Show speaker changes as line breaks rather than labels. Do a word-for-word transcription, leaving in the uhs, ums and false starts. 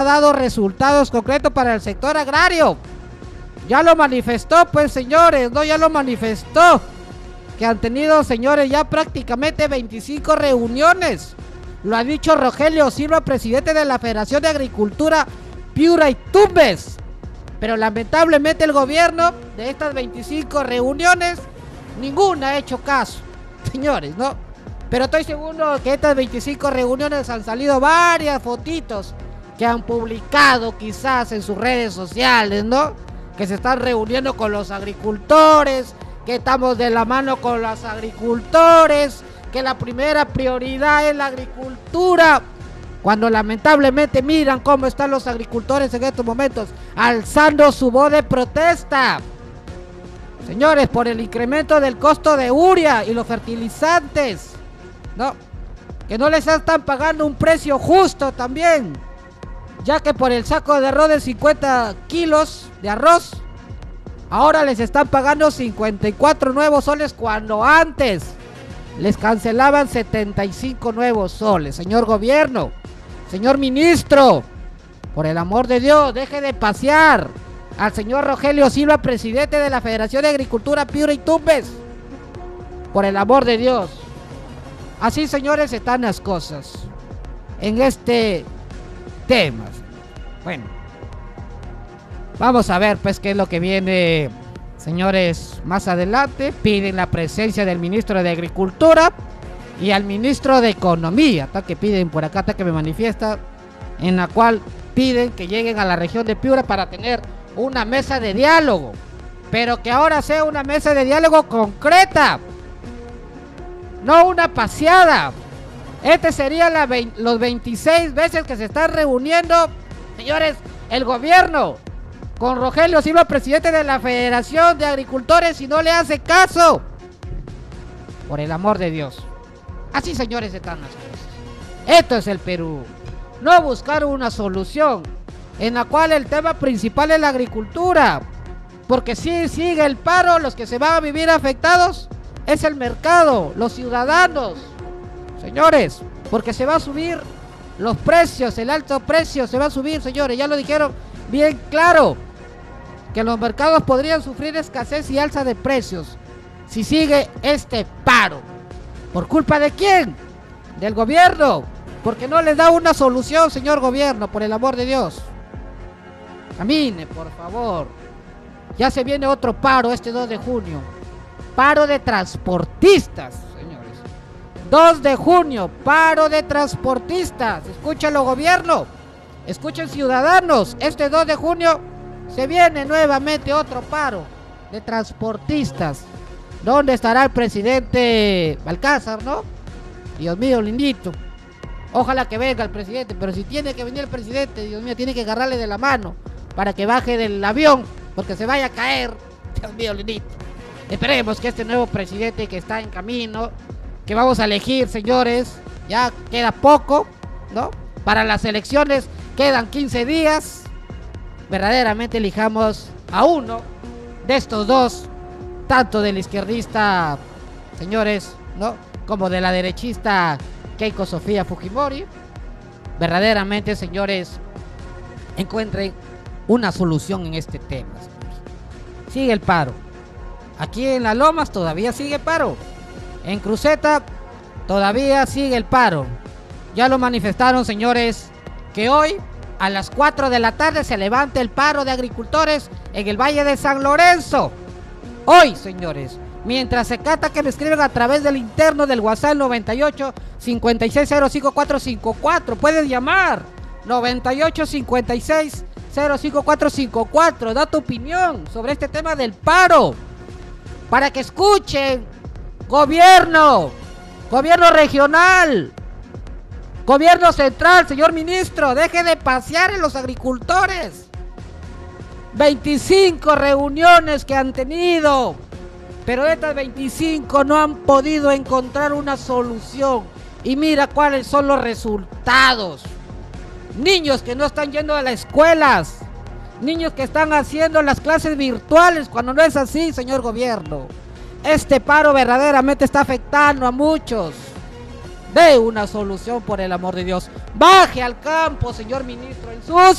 dado resultados concretos para el sector agrario. Ya lo manifestó, pues, señores, no, ya lo manifestó, que han tenido, señores, ya prácticamente veinticinco reuniones. Lo ha dicho Rogelio Silva, presidente de la Federación de Agricultura Piura y Tumbes. Pero lamentablemente el gobierno de estas veinticinco reuniones, ninguna ha hecho caso, señores, ¿no? Pero estoy seguro que estas veinticinco reuniones han salido varias fotitos que han publicado quizás en sus redes sociales, ¿no? Que se están reuniendo con los agricultores, que estamos de la mano con los agricultores, que la primera prioridad es la agricultura, cuando lamentablemente miran cómo están los agricultores en estos momentos, alzando su voz de protesta, señores, por el incremento del costo de urea y los fertilizantes, ¿no? Que no les están pagando un precio justo también, ya que por el saco de arroz de cincuenta kilos de arroz, ahora les están pagando cincuenta y cuatro nuevos soles, cuando antes les cancelaban setenta y cinco nuevos soles. Señor gobierno, señor ministro, por el amor de Dios, deje de pasear al señor Rogelio Silva, presidente de la Federación de Agricultura Piura y Tumbes. Por el amor de Dios. Así, señores, están las cosas en este tema. Bueno, vamos a ver pues qué es lo que viene, señores, más adelante. Piden la presencia del ministro de Agricultura y al ministro de Economía, hasta que piden por acá, hasta que me manifiesta, en la cual piden que lleguen a la región de Piura para tener una mesa de diálogo, pero que ahora sea una mesa de diálogo concreta, no una paseada. Este sería la veinte, los veintiséis veces que se están reuniendo, señores, el gobierno con Rogelio Silva, presidente de la Federación de Agricultores, y no le hace caso. Por el amor de Dios. Así, señores, están las cosas. Esto es el Perú. No buscar una solución en la cual el tema principal es la agricultura, porque si sigue el paro, los que se van a vivir afectados es el mercado, los ciudadanos, señores, porque se va a subir los precios, el alto precio se va a subir, señores, ya lo dijeron bien claro, que los mercados podrían sufrir escasez y alza de precios si sigue este paro. ¿Por culpa de quién? Del gobierno, porque no les da una solución, señor gobierno, por el amor de Dios. Camine, por favor. Ya se viene otro paro este dos de junio. Paro de transportistas, señores. dos de junio, paro de transportistas. Escúchalo, gobierno. Escuchen, ciudadanos. Este dos de junio se viene nuevamente otro paro de transportistas. ¿Dónde estará el presidente Balcázar, no? Dios mío, lindito. Ojalá que venga el presidente, pero si tiene que venir el presidente, Dios mío, tiene que agarrarle de la mano para que baje del avión, porque se vaya a caer. Dios mío, lindito. Esperemos que este nuevo presidente que está en camino, que vamos a elegir, señores, ya queda poco, ¿no? Para las elecciones quedan quince días. Verdaderamente elijamos a uno de estos dos, tanto del izquierdista, señores, ¿no?, como de la derechista Keiko Sofía Fujimori. Verdaderamente, señores, encuentren una solución en este tema. Sigue el paro. Aquí en Las Lomas todavía sigue paro. En Cruceta todavía sigue el paro. Ya lo manifestaron, señores, que hoy a las cuatro de la tarde se levanta el paro de agricultores en el Valle de San Lorenzo. Hoy, señores, mientras se cata que me escriben a través del interno del WhatsApp noventa y ocho, cincuenta y seis, cero cinco cuatro cinco cuatro. Puedes llamar noventa y ocho, cincuenta y seis, cero cinco cuatro cinco cuatro. Da tu opinión sobre este tema del paro, para que escuchen, gobierno, gobierno regional, gobierno central, señor ministro, deje de pasear en los agricultores. veinticinco reuniones que han tenido, pero estas veinticinco no han podido encontrar una solución. Y mira cuáles son los resultados. Niños que no están yendo a las escuelas, niños que están haciendo las clases virtuales, cuando no es así, señor gobierno. Este paro verdaderamente está afectando a muchos. Dé una solución, por el amor de Dios. Baje al campo, señor ministro, en sus